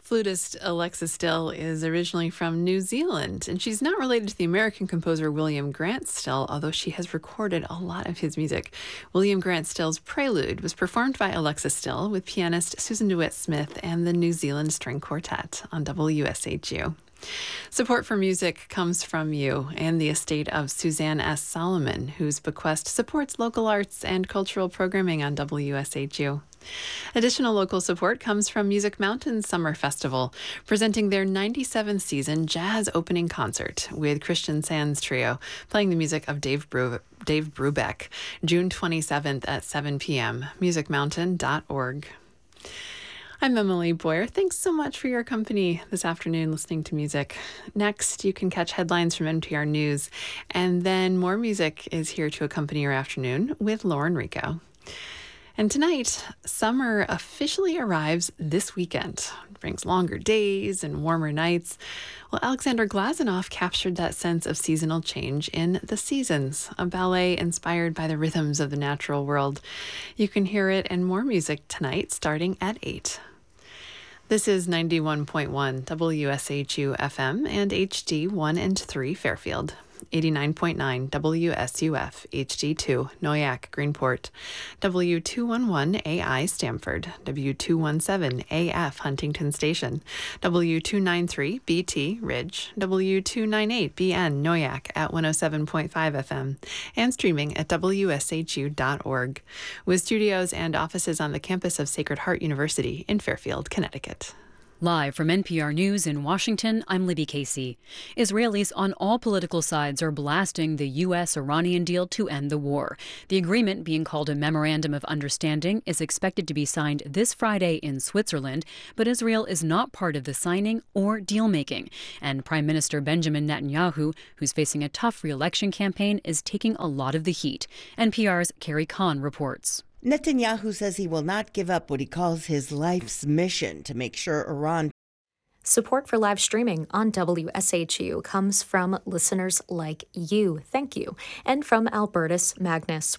Flutist Alexa Still is originally from New Zealand, and she's not related to the American composer William Grant Still, although she has recorded a lot of his music. William Grant Still's Prelude was performed by Alexa Still with pianist Susan DeWitt Smith and the New Zealand String Quartet on WSHU. Support for music comes from you and the estate of Suzanne S. Solomon, whose bequest supports local arts and cultural programming on WSHU. Additional local support comes from Music Mountain Summer Festival, presenting their 97th season jazz opening concert with Christian Sands Trio, playing the music of Dave Brubeck, June 27th at 7 p.m., musicmountain.org. I'm Emily Boyer. Thanks so much for your company this afternoon listening to music. Next, you can catch headlines from NPR News, and then more music is here to accompany your afternoon with Lauren Rico. And tonight, summer officially arrives this weekend. It brings longer days and warmer nights. Well, Alexander Glazunov captured that sense of seasonal change in The Seasons, a ballet inspired by the rhythms of the natural world. You can hear it and more music tonight starting at 8. This is 91.1 WSHU FM and HD 1 and 3 Fairfield. 89.9 WSUF HD2 Noyak Greenport, W211AI Stamford, W217 AF Huntington Station, W293 BT Ridge, W298 BN Noyak at 107.5 FM, and streaming at WSHU.org, with studios and offices on the campus of Sacred Heart University in Fairfield, Connecticut. Live from NPR News in Washington, I'm Libby Casey. Israelis on all political sides are blasting the U.S.-Iranian deal to end the war. The agreement, being called a Memorandum of Understanding, is expected to be signed this Friday in Switzerland, but Israel is not part of the signing or deal-making. And Prime Minister Benjamin Netanyahu, who's facing a tough re-election campaign, is taking a lot of the heat. NPR's Carrie Kahn reports. Netanyahu says he will not give up what he calls his life's mission to make sure Iran. Support for live streaming on WSHU comes from listeners like you. Thank you. And from Albertus Magnus.